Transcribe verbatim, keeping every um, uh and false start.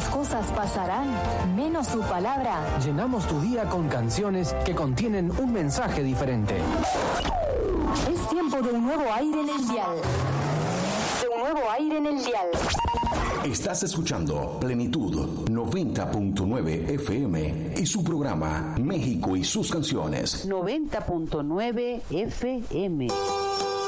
las cosas pasarán, menos su palabra. Llenamos tu día con canciones que contienen un mensaje diferente. Es tiempo de un nuevo aire en el dial. De un nuevo aire en el dial. Estás escuchando Plenitud noventa punto nueve F M y su programa México y sus canciones. noventa punto nueve F M.